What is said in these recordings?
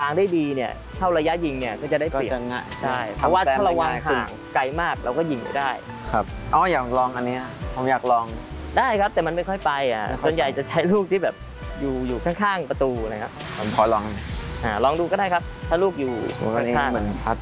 างได้ดีเนี่ยเข้าระยะยิงเนี่ยก็จะได้เปรียบใช่เพราะว่าถ้าเราวางห่างไกลมากเราก็ยิงไม่ได้ครับอ๋ออยากลองอันนี้ผมอยากลองได้ครับแต่มันไม่ค่อยไปส่วนใหญ่จะใช้ลูกที่แบบอยู่ข้างๆประตูนะครับผมขอลองลองดูก็ได้ครับถ้าลูกอยู่ข้างๆเหมือนพัด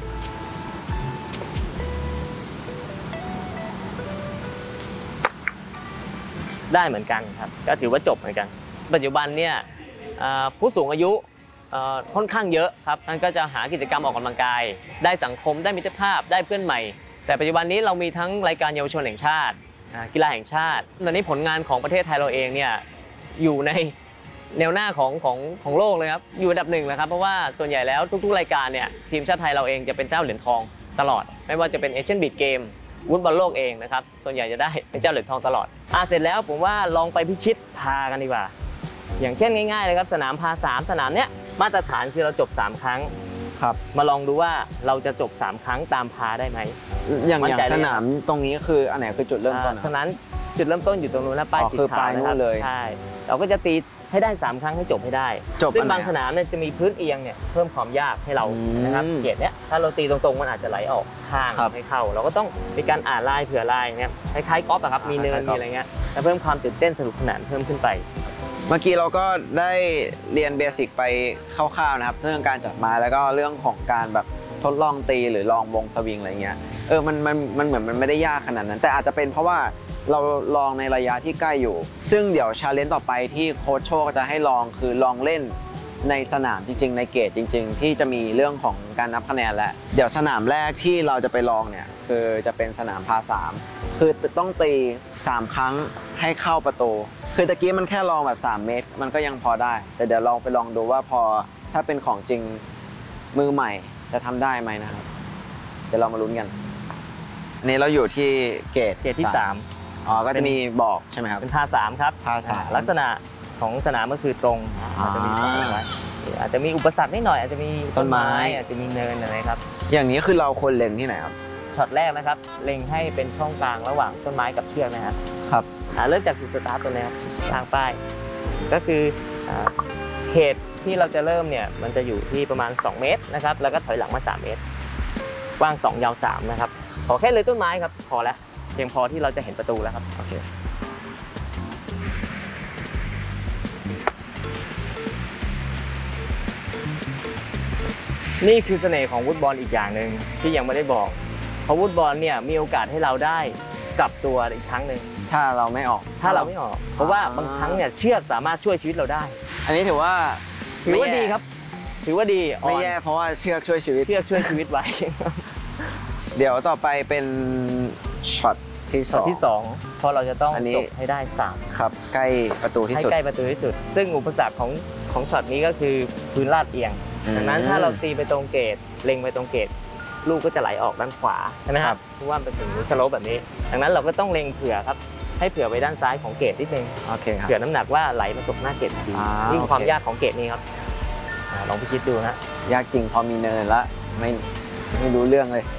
ได้เหมือนกันครับก็ถือว่าจบเหมือนกันปัจจุบันเนี่ยผู้สูงอายุค่อนข้างเยอะครับนั่นก็จะหากิจกรรมออกกำลังกายได้สังคมได้มิตรภาพได้เพื่อนใหม่แต่ปัจจุบันนี้เรามีทั้งรายการเยาวชนแห่งชาติกีฬาแห่งชาติตอนนี้ผลงานของประเทศไทยเราเองเนี่ยอยู่ในแนวหน้าของโลกเลยครับอยู่อันดับหนึ่งนะครับเพราะว่าส่วนใหญ่แล้วทุกๆรายการเนี่ยทีมชาติไทยเราเองจะเป็นเจ้าเหรียญทองตลอดไม่ว่าจะเป็นเอเชียนบีดเกมวุฒิบอลโลกเองนะครับส่วนใหญ่จะได้เป็นเจ้าเหรียญทองตลอดเสร็จแล้วผมว่าลองไปพิชิตพากันดีกว่าอย่างเช่นง่ายๆเลยครับสนามพา3สนามเนี้ยมาตรฐานคือเราจบ3ครั้งครับมาลองดูว่าเราจะจบ3ครั้งตามพาได้ไหมอย่างสนามตรงนี้คืออันไหนคือจุดเริ่มต้นสนามจุดเริ่มต้นอยู่ตรงนู้นนะป้ายสีขาวนะครับใช่เราก็จะตีให้ได้3ครั้งให้จบให้ได้ซึ่งบางสนามเนี่ยจะมีพื้นเอียงเนี่ยเพิ่มความยากให้เรานะครับเกรดเนี้ยถ้าเราตีตรงๆมันอาจจะไหลออกข้างให้เข้าเราก็ต้องมีการอ่านลายเผื่อลายเนี่ยคล้ายๆกอล์ฟครับมีเนินมีอะไรเงี้ยจะเพิ่มความตื่นเต้นสนุกสนานเพิ่มขึ้นไปเมื่อกี้เราก็ได้เรียนเบสิกไปคร่าวๆนะครับเรื่องการจัดไม้แล้วก็เรื่องของการแบบทดลองตีหรือลองวงสวิงอะไรเงี้ยมันเหมือนมันไม่ได้ยากขนาดนั้นแต่อาจจะเป็นเพราะว่าเราลองในระยะที่ใกล้อยู่ซึ่งเดี๋ยวชาเลนจ์ต่อไปที่โค้ชโชคจะให้ลองคือลองเล่นในสนามจริงๆในเกตจริงๆที่จะมีเรื่องของการนับคะแนนแล้วเดี๋ยวสนามแรกที่เราจะไปลองเนี่ยคือจะเป็นสนามพา3คือต้องตี3ครั้งให้เข้าประตูคือตะกี้มันแค่ลองแบบ3เมตรมันก็ยังพอได้แต่เดี๋ยวลองไปลองดูว่าพอถ้าเป็นของจริงมือใหม่จะทำได้ไหมนะครับเดี๋ยวเรามาลุ้นกันอันนี้เราอยู่ที่เกตที่3 ก็จะมีบอกใช่ไหมครับเป็นพา3ครับพา3 ลักษณะของสนามก็คือตรงอาจจะมีอาจจะมีอุปสรรคนิดหน่อยอาจจะมีต้นไม้อาจจะมีเนินอะไรครับอย่างนี้คือเราควรเล็งที่ไหนครับช็อตแรกนะครับเล็งให้เป็นช่องกลางระหว่างต้นไม้กับเชือกนะครับครับเริ่มจากจุดสตาร์ทตัวนี้ครับทางป้ายก็คือเขตที่เราจะเริ่มเนี่ยมันจะอยู่ที่ประมาณ2เมตรนะครับแล้วก็ถอยหลังมา3เมตรกว้าง2ยาว3นะครับขอแค่เลยต้นไม้ครับพอแล้วเพียงพอที่เราจะเห็นประตูแล้วครับโอเคนี่คือเสน่ห์ของวุฒิบอลอีกอย่างหนึ่งที่ยังไม่ได้บอกเพราะวุฒิบอลเนี่ยมีโอกาสให้เราได้กลับตัวอีกครั้งหนึ่งถ้าเราไม่ออกเพราะว่าบางครั้งเนี่ยเชือกสามารถช่วยชีวิตเราได้อันนี้ถือว่าดีครับถือว่าดีไม่แย่เพราะว่าเชือกช่วยชีวิตไว้เดี๋ยวต่อไปเป็นช็อตที่ 2เพราะเราจะต้องจบให้ได้3 ครับใกล้ประตูที่สุดใกล้ประตูที่สุดซึ่งอุปสรรคของช็อตนี้ก็คือพื้นลาดเอียงดังนั้นถ้าเราตีไปตรงเกตเล็งไปตรงเกตลูกก็จะไหลออกด้านขวาใช่ไหมครับเพราะว่าเป็นถึงสโลปแบบนี้ดังนั้นเราก็ต้องเล็งเผื่อครับให้เผื่อไปด้านซ้ายของเกตนิดนึงเผื่อน้ำหนักว่าไหลมาตกหน้าเกตดีนี่ความยากของเกตนี้ครับลองพิชิตดูนะยากจริงพอมีเนินแล้วไม่รู้เรื่องเลย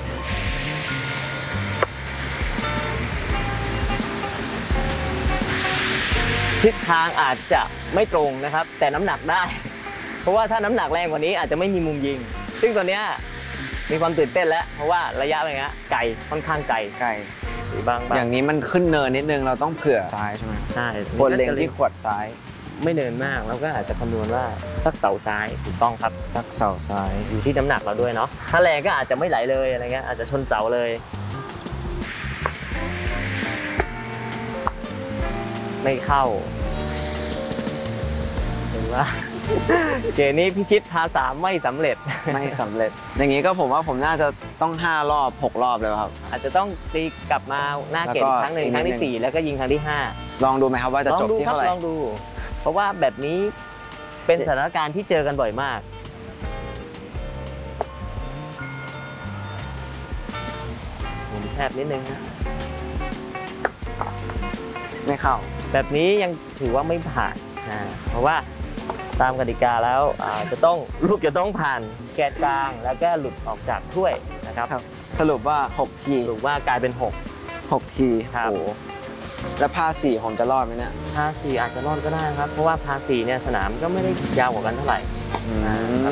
ทิศทางอาจจะไม่ตรงนะครับแต่น้ำหนักได้เพราะว่าถ้าน้ำหนักแรงกว่านี้อาจจะไม่มีมุมยิงซึ่งตอนนี้มีความตื่นเต้นแล้วเพราะว่าระยะอะไรเงี้ยไกลค่อนข้างไกลหรือบางอย่างนี้มันขึ้นเนินนิดนึงเราต้องเผื่อซ้ายใช่ไหมใช่ควรเล็งที่ขวดซ้ายไม่เนินมากแล้วก็อาจจะคำนวณว่าสักเสาซ้ายถูกต้องครับสักเสาซ้ายอยู่ที่น้ำหนักเราด้วยเนาะถ้าแรงก็อาจจะไม่ไหลเลยอะไรเงี้ยอาจจะชนเสาเลยไม่เข้าหรือว่าเกมนี้พิชิตพา3ไม่สำเร็จอย่างนี้ก็ผมว่าผมน่าจะต้อง5รอบ6รอบเลยครับอาจจะต้องตีกลับมาหน้าเกมครั้ง1ครั้งที่4แล้วก็ยิงครั้งที่5 ลองดูไหมครับว่าจะจบที่เท่าไหร่ลองดูเพราะว่าแบบนี้เป็นสถานการณ์ที่เจอกันบ่อยมากผมแคบนิดนึงนะไม่เข้าแบบนี้ยังถือว่าไม่ผ่านเพราะว่าตามกติกาแล้วลูกจะต้องผ่านแกนกลางแล้วก็หลุดออกจากถ้วยนะครับสรุปว่า6ทีหรือว่ากลายเป็น6 ทีครับแล้วพา4ผมจะรอดไหมเนี่ยพา4อาจจะรอดก็ได้ครับเพราะว่าพา4เนี่ยสนามก็ไม่ได้ยาวกว่ากันเท่าไหร่